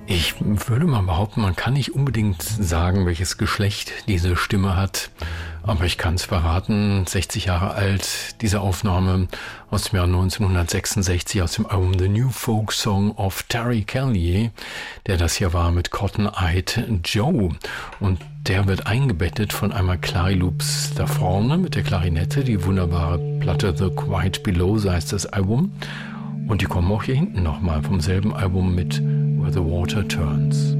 Ich würde mal behaupten, man kann nicht unbedingt sagen, welches Geschlecht diese Stimme hat. Aber ich kann es verraten, 60 Jahre alt, diese Aufnahme aus dem Jahr 1966 aus dem Album The New Folk Song of Terry Callier, der das hier war mit Cotton Eyed Joe. Und der wird eingebettet von einmal Clary Loops da vorne mit der Klarinette, die wunderbare Platte The Quiet Below, so heißt das Album. Und die kommen auch hier hinten nochmal vom selben Album mit Where the Water Turns.